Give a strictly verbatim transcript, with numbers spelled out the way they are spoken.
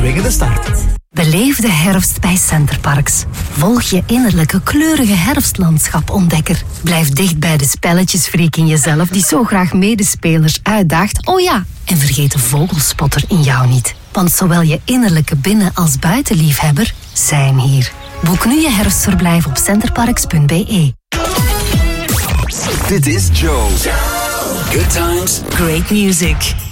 swingende start. Beleef de herfst bij Centerparks. Volg je innerlijke kleurige herfstlandschap-ontdekker. Blijf dicht bij de spelletjesfreak in jezelf die zo graag medespelers uitdaagt. Oh ja, en vergeet de vogelspotter in jou niet. Want zowel je innerlijke binnen- als buitenliefhebber zijn hier. Boek nu je herfstverblijf op centerparks punt b e. Dit is Joe. Good times. Great music.